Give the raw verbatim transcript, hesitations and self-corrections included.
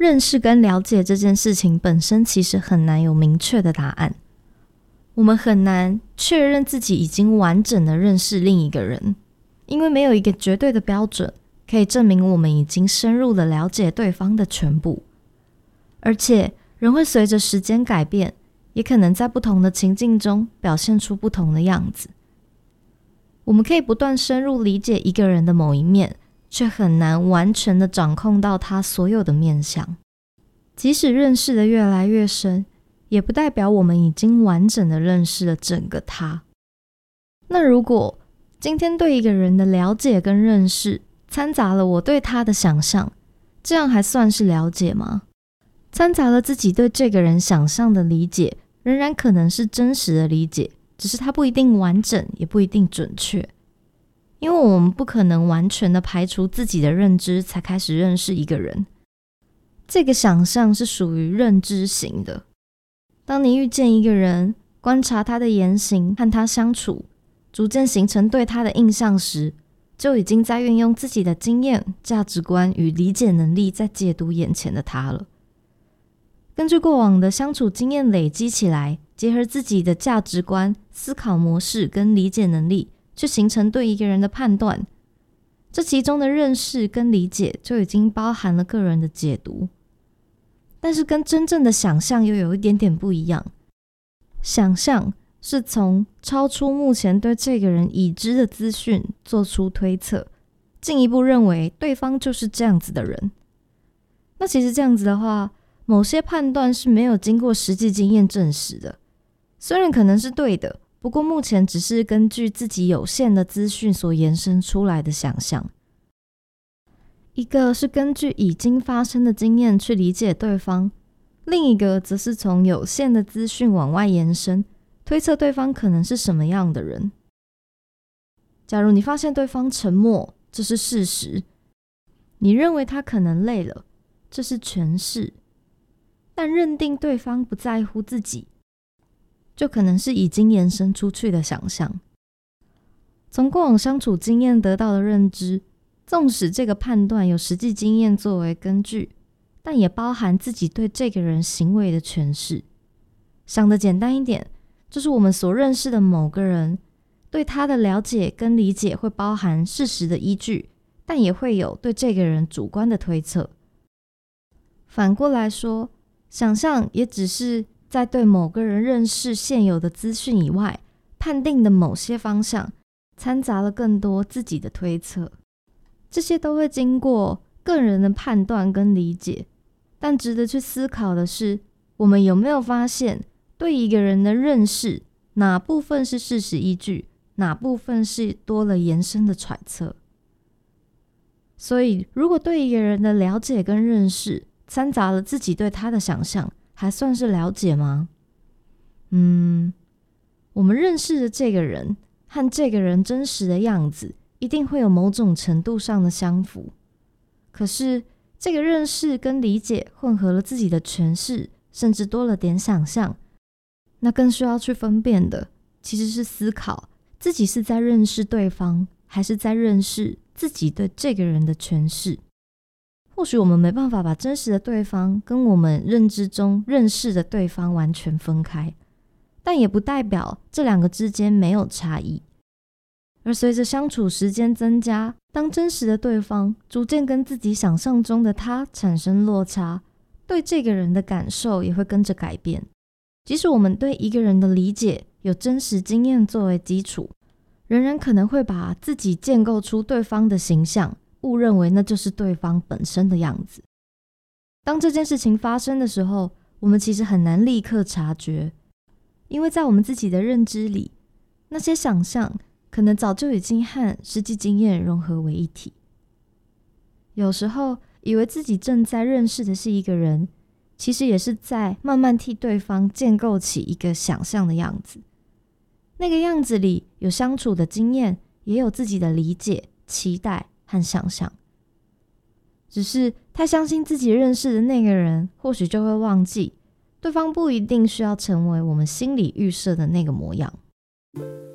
认识跟了解这件事情本身其实很难有明确的答案，我们很难确认自己已经完整的认识另一个人，因为没有一个绝对的标准可以证明我们已经深入的了解对方的全部。而且人会随着时间改变，也可能在不同的情境中表现出不同的样子。我们可以不断深入理解一个人的某一面，却很难完全的掌控到他所有的面向。即使认识的越来越深，也不代表我们已经完整的认识了整个他。那如果今天对一个人的了解跟认识掺杂了我对他的想象，这样还算是了解吗？掺杂了自己对这个人想象的理解，仍然可能是真实的理解，只是它不一定完整，也不一定准确。因为我们不可能完全的排除自己的认知才开始认识一个人。这个想象是属于认知型的。当你遇见一个人，观察他的言行，和他相处，逐渐形成对他的印象时，就已经在运用自己的经验、价值观与理解能力在解读眼前的他了。根据过往的相处经验累积起来，结合自己的价值观、思考模式跟理解能力，去形成对一个人的判断。这其中的认识跟理解就已经包含了个人的解读，但是跟真正的想象又有一点点不一样。想象是从超出目前对这个人已知的资讯做出推测，进一步认为对方就是这样子的人。那其实这样子的话，某些判断是没有经过实际经验证实的，虽然可能是对的，不过目前只是根据自己有限的资讯所延伸出来的想象。一个是根据已经发生的经验去理解对方，另一个则是从有限的资讯往外延伸，推测对方可能是什么样的人。假如你发现对方沉默，这是事实；你认为他可能累了，这是诠释。但认定对方不在乎自己，就可能是已经延伸出去的想象。从过往相处经验得到的认知，纵使这个判断有实际经验作为根据，但也包含自己对这个人行为的诠释。想得简单一点，就是我们所认识的某个人，对他的了解跟理解会包含事实的依据，但也会有对这个人主观的推测。反过来说，想象也只是在对某个人认识现有的资讯以外，判定的某些方向，掺杂了更多自己的推测。这些都会经过个人的判断跟理解，但值得去思考的是，我们有没有发现，对一个人的认识，哪部分是事实依据，哪部分是多了延伸的揣测。所以，如果对一个人的了解跟认识，掺杂了自己对他的想象，还算是了解吗？嗯，我们认识的这个人和这个人真实的样子，一定会有某种程度上的相符。可是，这个认识跟理解混合了自己的诠释，甚至多了点想象，那更需要去分辨的，其实是思考自己是在认识对方，还是在认识自己对这个人的诠释。或许我们没办法把真实的对方跟我们认知中认识的对方完全分开，但也不代表这两个之间没有差异。而随着相处时间增加，当真实的对方逐渐跟自己想象中的他产生落差，对这个人的感受也会跟着改变。即使我们对一个人的理解有真实经验作为基础，仍然可能会把自己建构出对方的形象，误认为那就是对方本身的样子。当这件事情发生的时候，我们其实很难立刻察觉，因为在我们自己的认知里，那些想象可能早就已经和实际经验融合为一体。有时候以为自己正在认识的是一个人，其实也是在慢慢替对方建构起一个想象的样子。那个样子里有相处的经验，也有自己的理解、期待和想象。只是太相信自己认识的那个人，或许就会忘记，对方不一定需要成为我们心里预设的那个模样。